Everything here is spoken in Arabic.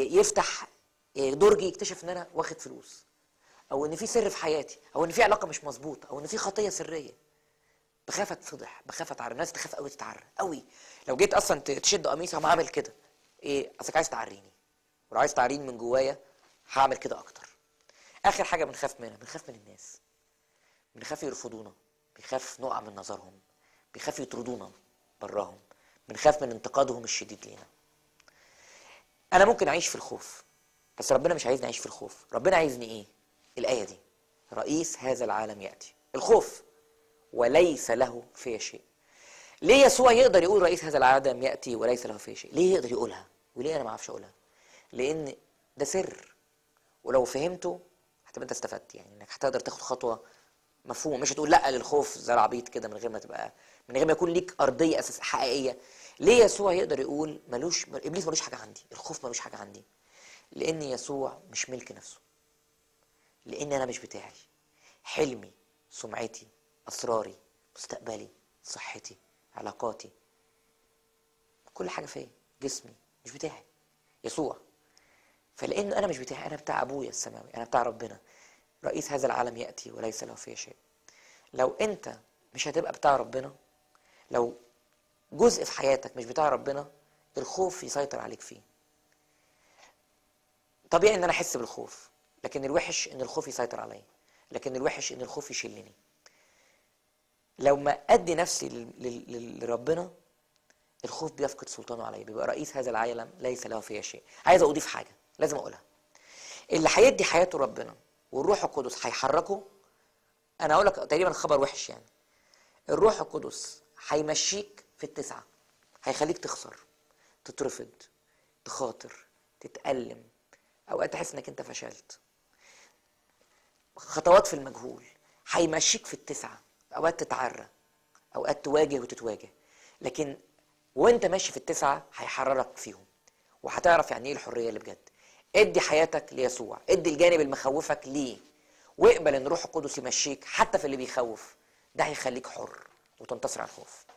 يفتح درج يكتشف ان انا واخد فلوس، او ان في سر في حياتي، او ان في علاقه مش مظبوطه، او ان في خطيه سريه. بخاف اتفضح، بخاف اتعرى. الناس تخاف قوي تتعرى قوي. لو جيت اصلا تشد قميصي هقوم عامل كده، ايه اصلك عايز تعريني، ولو عايز تعريني من جوايا هعمل كده اكتر. اخر حاجه بنخاف منها، بنخاف من الناس، بنخاف يرفضونا، بنخاف نقع من نظرهم، بيخاف يطردونا براهم، بنخاف من انتقادهم الشديد لينا. انا ممكن اعيش في الخوف، بس ربنا مش عايزني اعيش في الخوف. ربنا عايزني ايه؟ الايه دي، رئيس هذا العالم ياتي. الخوف وليس له في شيء. ليه يسوع يقدر يقول رئيس هذا العالم ياتي وليس له في شيء؟ ليه يقدر يقولها وليه انا ما اعرفش اقولها؟ لان ده سر، ولو فهمته هتبقى انت استفدت، يعني انك هتقدر تاخد خطوه مفهومه، مش هتقول لا للخوف زي العبيط كده من غير ما يكون ليك ارضيه اساس حقيقيه. ليه يسوع يقدر يقول ابليس ملوش حاجه عندي، الخوف ملوش حاجه عندي؟ لان يسوع مش ملك نفسه، لان انا مش بتاعي. حلمي، سمعتي، اسراري، مستقبلي، صحتي، علاقاتي، كل حاجه فيا، جسمي، مش بتاعي، يسوع. فلان انا مش بتاعي، انا بتاع ابويا السماوي، انا بتاع ربنا. رئيس هذا العالم ياتي وليس له فيه شيء. لو انت مش هتبقى بتاع ربنا، لو جزء في حياتك مش بتاع ربنا، الخوف يسيطر عليك فيه. طبيعي ان انا احس بالخوف، لكن الوحش ان الخوف يسيطر عليا، لكن الوحش ان الخوف يشلني. لو ما ادي نفسي لربنا، الخوف بيفقد سلطانه عليا، بيبقى رئيس هذا العالم ليس له فيه شيء. عايز اضيف حاجه لازم اقولها، اللي هيدي حياته ربنا والروح القدس هيحركه. انا هقول لك تقريبا خبر وحش يعني، الروح القدس هيمشيك في التسعه، هيخليك تخسر، تترفض، تخاطر، تتألم، اوقات تحس انك انت فشلت، خطوات في المجهول. هيمشيك في التسعه، اوقات تتعرى، اوقات تواجه وتتواجه، لكن وانت ماشي في التسعه هيحررك فيهم، وهتعرف يعني ايه الحريه اللي بجد. ادي حياتك ليسوع، ادي الجانب اللي مخوفك ليه، واقبل ان روح القدس يمشيك حتى في اللي بيخوف. ده هيخليك حر وتنتصر على الخوف.